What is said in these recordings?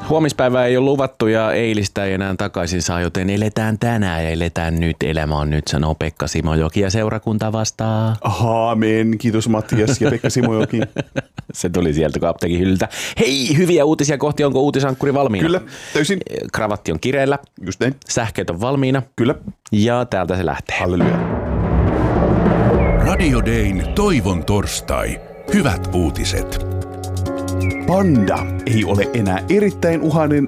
Huomispäivää ei ole luvattu ja eilistä ei enää takaisin saa, joten eletään tänään ja eletään nyt. Elämä on nyt, sanoo Pekka Simojoki ja seurakunta vastaa. Aamen, kiitos Mattias ja Pekka Simojoki. Se tuli sieltä kuin apteekin hyllyltä. Hei, hyviä uutisia kohti, onko uutisankkuri valmiina? Kyllä, täysin. Kravatti on kireellä. Just näin. Sähkeet on valmiina. Kyllä. Ja täältä se lähtee. Halleluja. Radio Dayn toivon torstai. Hyvät uutiset. Panda ei ole enää erittäin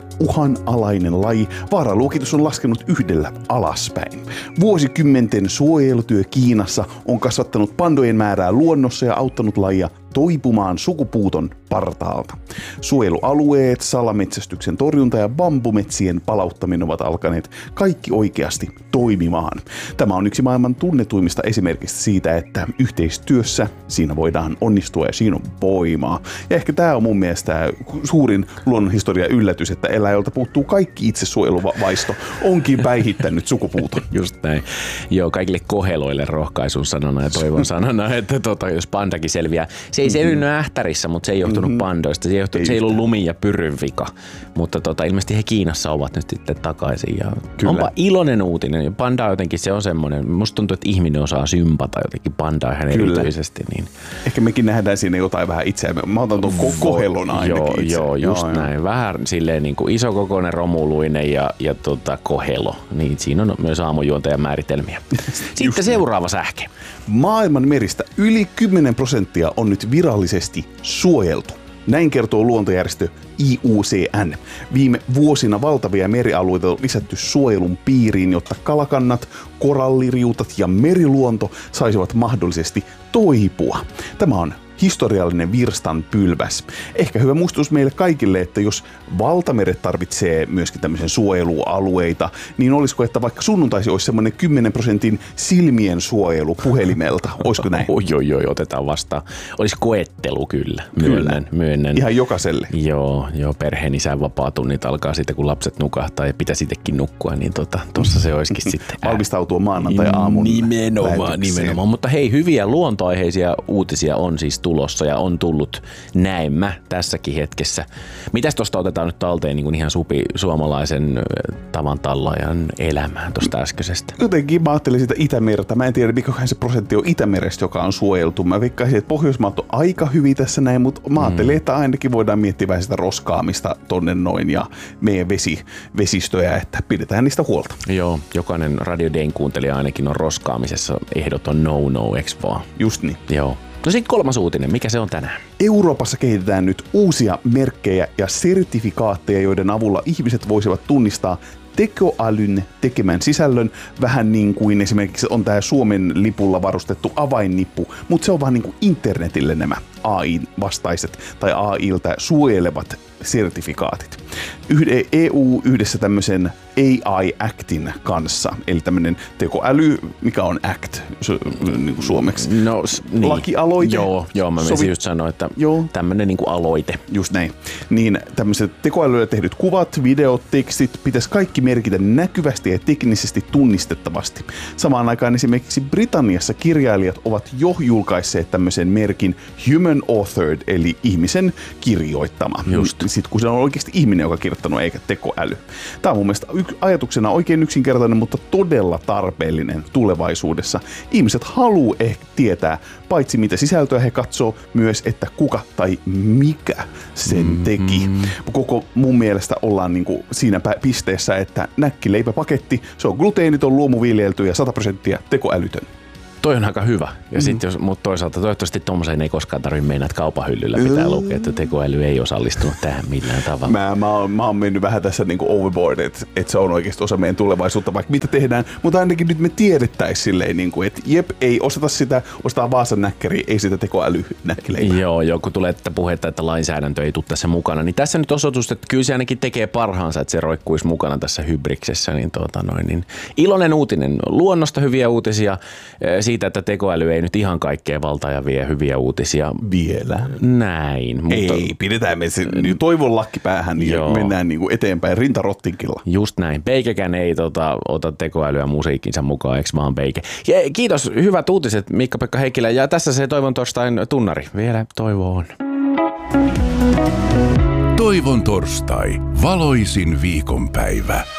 uhanalainen laji. Vaaraluokitus on laskenut 1 alaspäin. Vuosikymmenten suojelutyö Kiinassa on kasvattanut pandojen määrää luonnossa ja auttanut lajia toipumaan sukupuuton partaalta. Suojelualueet, salametsästyksen torjunta ja bambumetsien palauttaminen ovat alkaneet kaikki oikeasti toimimaan. Tämä on yksi maailman tunnetuimmista esimerkistä siitä, että yhteistyössä siinä voidaan onnistua ja siinä on voimaa. Ja ehkä tämä on mun mielestä suurin luonnonhistoria yllätys, että eläjältä puuttuu kaikki itsesuojeluvaisto, onkin päihittänyt sukupuuton. Just näin. Joo, kaikille koheloille rohkaisun sanana ja toivon sanana, että jos pandakin selviää. Se ei selvinnyt ähtärissä, mutta se ei johtunut pandoista. Se ei ollut lumi- ja pyryn vika. Mutta ilmeisesti he Kiinassa ovat nyt sitten takaisin. Ja onpa iloinen uutinen. Panda jotenkin se on semmoinen. Musta tuntuu, että ihminen osaa sympata jotenkin pandaa ihan erityisesti. Niin. Ehkä mekin nähdään siinä jotain vähän itseämme. Mä otan tuon kohelon ainakin. Joo, just näin. Vähän silleen niin kuin isokokoinen romuluinen ja kohelo. Niin siinä on myös aamujuontajan määritelmiä. Sitten seuraava sähke. Maailman meristä yli 10% on nyt virallisesti suojeltu. Näin kertoo luontojärjestö IUCN. Viime vuosina valtavia merialueita on lisätty suojelun piiriin, jotta kalakannat, koralliriutat ja meriluonto saisivat mahdollisesti toipua. Tämä on historiallinen virstanpylväs. Ehkä hyvä muistutus meille kaikille, että jos valtameret tarvitsee myöskin tämmöisen suojelualueita, niin olisiko, että vaikka sunnuntaisin olisi semmoinen 10% silmien suojelu puhelimelta? Olisiko näin? Oi, otetaan vastaan. Olisi koettelu kyllä. Myönnän. Ihan jokaiselle. Joo, perheen isän vapaatunnit alkaa sitten, kun lapset nukahtaa ja pitäisi itsekin nukkua, niin tuossa se olisikin sitten. Valmistautua maanantai-aamun Nimenomaan. Mutta hei, hyviä luontoaiheisia uutisia on siis tulossa ja on tullut näemmä tässäkin hetkessä. Mitäs tuosta otetaan nyt talteen niin kuin ihan suomalaisen tavan tallaajan elämään tuosta äskeisestä? Jotenkin mä ajattelin sitä Itämerta. Mä en tiedä, mikähän se prosentti on Itämerestä, joka on suojeltu. Mä veikkaisin, että Pohjoismaat on aika hyvin tässä näin, mutta mä ajattelin, että ainakin voidaan miettiä vähän sitä roskaamista tonne noin ja meidän vesistöjä, että pidetään niistä huolta. Joo, jokainen Radio Dayn kuuntelija ainakin on roskaamisessa ehdoton no, eks vaan? Just niin. Joo. No sitten 3. uutinen, mikä se on tänään? Euroopassa kehitetään nyt uusia merkkejä ja sertifikaatteja, joiden avulla ihmiset voisivat tunnistaa tekoälyn tekemän sisällön, vähän niin kuin esimerkiksi on tämä Suomen lipulla varustettu avainnippu, mutta se on vaan niin kuin internetille nämä AI-vastaiset tai AI:ltä suojelevat sertifikaatit. EU yhdessä tämmöisen AI Actin kanssa, eli tämmöinen tekoäly, mikä on Act niin kuin suomeksi. No, niin. Lakialoite. Joo, mä menisin just sanoa, että tämmöinen niin kuin aloite. Just näin. Niin tämmöiset tekoälyllä tehdyt kuvat, videot, tekstit pitäisi kaikki merkitä näkyvästi ja teknisesti tunnistettavasti. Samaan aikaan esimerkiksi Britanniassa kirjailijat ovat jo julkaisseet tämmöisen merkin Human Authored, eli ihmisen kirjoittama. Just. Sitten kun se on oikeasti ihminen, joka on kirjoittanut, eikä tekoäly. Tämä on mun mielestä ajatuksena oikein yksinkertainen, mutta todella tarpeellinen tulevaisuudessa. Ihmiset haluaa ehkä tietää, paitsi mitä sisältöä he katsoo, myös, että kuka tai mikä sen teki. Koko mun mielestä ollaan niinku siinä pisteessä, että näkkileipäpaketti, se on gluteeniton, luomuviljelty ja 100% tekoälytön. Toi on aika hyvä. Ja sitten mutta toisaalta toivottavasti tuommoiseen ei koskaan tarvitse mennä, että kaupan hyllyllä pitää lukea, että tekoäly ei osallistunut tähän millään tavalla. Mä oon mennyt vähän tässä niinku overboard, että se on oikeasti osa meidän tulevaisuutta, vaikka mitä tehdään, mutta ainakin nyt me tiedettäisiin silleen, niinku, että jep, ei osteta sitä, ostaa Vaasan näkkäriä, ei sitä tekoälynäkkileipää. Joo, kun tulee tätä puhetta, että lainsäädäntö ei tule tässä mukana, niin tässä nyt osoitus, että kyllä se ainakin tekee parhaansa, että se roikkuisi mukana tässä hybriksessä. Niin iloinen uutinen, luonnosta hyviä uutisia, siitä, että tekoäly ei nyt ihan kaikkea valtaa ja vie hyviä uutisia. Vielä. Näin. Mutta ei, pidetään me toivon lakki päähän ja mennään niinku eteenpäin rintarottinkilla. Just näin. Peikekään ei ota tekoälyä musiikkinsa mukaan, eikö vaan Peike? Ja kiitos, hyvät uutiset Miikka-Pekka Heikkilä. Ja tässä se toivon torstain tunnari. Vielä toivo on. Toivon torstai, valoisin viikonpäivä.